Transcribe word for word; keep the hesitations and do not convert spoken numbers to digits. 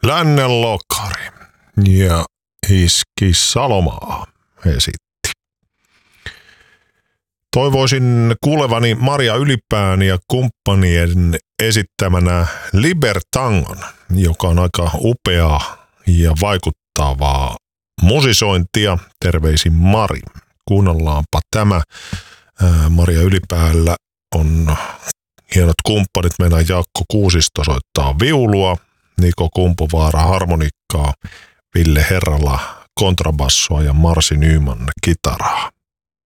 Lännen lokari ja Iski Salomaa esitti. Toivoisin kuulevani Maria Ylipään ja kumppanien esittämänä Libertangon, joka on aika upeaa ja vaikuttavaa musisointia. Terveisin Mari. Kuunnellaanpa tämä. Ää, Maria Ylipäällä on hienot kumppanit. Meidän Jaakko Kuusisto soittaa viulua, Niko Kumpuvaara harmonikkaa, Ville Herrala kontrabassoa ja Marsi Nyman kitaraa.